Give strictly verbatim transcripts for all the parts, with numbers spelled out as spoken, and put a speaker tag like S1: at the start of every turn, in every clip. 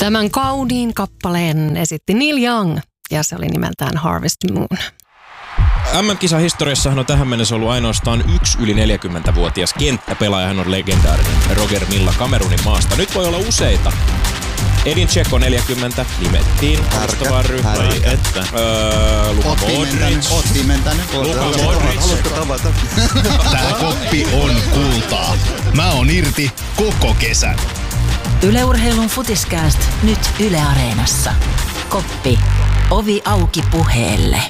S1: Tämän kauniin kappaleen esitti Neil Young ja se oli nimeltään Harvest Moon.
S2: M M-kisahistoriassahan on tähän mennessä ollut ainoastaan yksi yli neljäkymmentävuotias kenttäpelaaja. Hän on legendaarinen Roger Milla Kamerunin maasta. Nyt voi olla useita. Edin Dzeko neljäkymmentä nimettiin vastaavaan ryhmään.
S3: Että.
S2: Öö, Luka Modric.
S3: Oot pimentänyt.
S2: Luka Modric.
S3: Haluatko tavata?
S4: Tää koppi on kultaa. Mä oon irti koko kesän.
S5: Yle Urheilun Futiskääst nyt Yle Areenassa. Koppi. Ovi auki puheelle.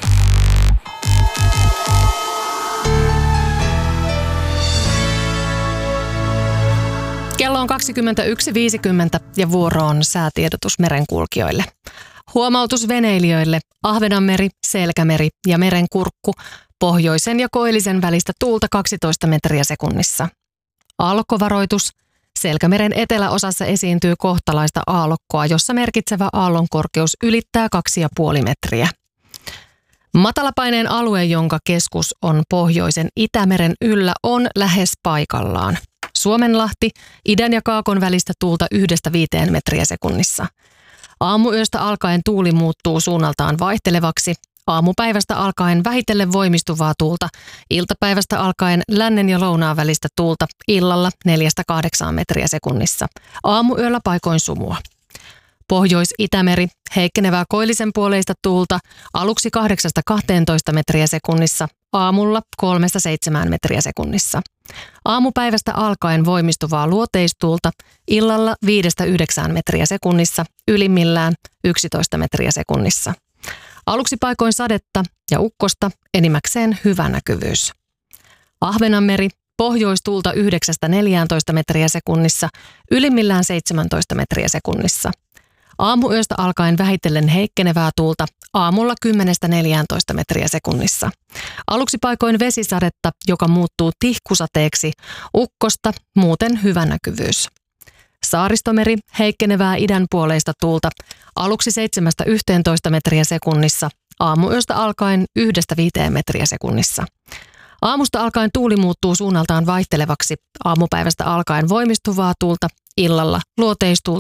S1: Kello on kaksikymmentäyksi viisikymmentä ja vuoro on säätiedotus merenkulkijoille. Huomautus veneilijöille: Ahvenanmeri, Selkämeri ja Merenkurkku, pohjoisen ja koillisen välistä tuulta kaksitoista metriä sekunnissa. Aallokkovaroitus: Selkämeren eteläosassa esiintyy kohtalaista aallokkoa, jossa merkitsevä aallonkorkeus ylittää kaksi pilkku viisi metriä. Matalapaineen alue, jonka keskus on pohjoisen Itämeren yllä, on lähes paikallaan. Suomenlahti, idän ja kaakon välistä tuulta yhdestä viiteen metriä sekunnissa. Aamuyöstä alkaen tuuli muuttuu suunnaltaan vaihtelevaksi. Aamupäivästä alkaen vähitellen voimistuvaa tuulta. Iltapäivästä alkaen lännen ja lounaan välistä tuulta. Illalla neljästä kahdeksaan metriä sekunnissa. Aamuyöllä paikoin sumua. Pohjois-Itämeri, heikkenevää koillisen puoleista tuulta. Aluksi kahdeksasta kahteentoista metriä sekunnissa. Aamulla kolmesta seitsemään metriä sekunnissa. Aamupäivästä alkaen voimistuvaa luoteistuulta, illalla viidestä yhdeksään metriä sekunnissa, ylimmillään yksitoista metriä sekunnissa. Aluksi paikoin sadetta ja ukkosta, enimmäkseen hyvä näkyvyys. Ahvenanmeri, pohjoistuulta yhdeksästä neljääntoista metriä sekunnissa, ylimmillään seitsemäntoista metriä sekunnissa. Aamuyöstä alkaen vähitellen heikkenevää tuulta, aamulla kymmenestä neljääntoista metriä sekunnissa. Aluksi paikoin vesisadetta, joka muuttuu tihkusateeksi, ukkosta, muuten hyvä näkyvyys. Saaristomeri, heikkenevää idänpuoleista tuulta, aluksi seitsemästä yhteentoista metriä sekunnissa, aamuyöstä alkaen yhdestä viiteen metriä sekunnissa. Aamusta alkaen tuuli muuttuu suunnaltaan vaihtelevaksi, aamupäivästä alkaen voimistuvaa tuulta, illalla luoteistuulta